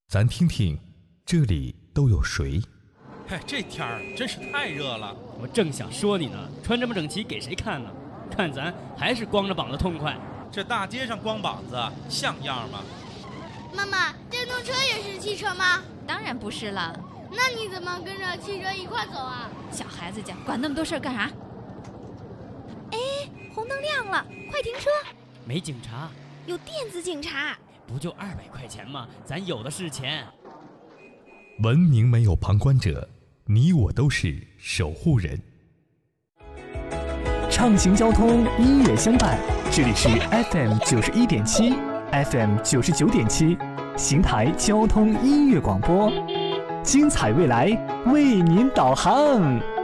咱听听这里都有谁？ 嘿，这天儿真是太热了。 我正想说你呢，穿这么整齐给谁看呢？看咱还是光着膀子痛快。 这大街上光膀子像样吗？ 妈妈，电动车也是汽车吗？ 当然不是了。 那你怎么跟着汽车一块走啊？ 小孩子家管那么多事儿干啥？哎，红灯亮了，快停车！ 没警察， 有电子警察。 不就200块钱吗？咱有的是钱。 文明没有旁观者，你我都是守护人。 畅行交通，音乐相伴，这里是 FM 91.7 FM 99.7邢台交通音乐广播，精彩未来为您导航。